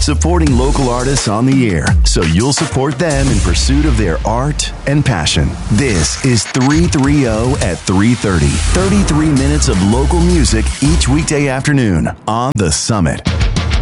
supporting local artists on the air so you'll support them in pursuit of their art and passion. This is 330 at 3:30. 33 minutes of local music each weekday afternoon on The Summit.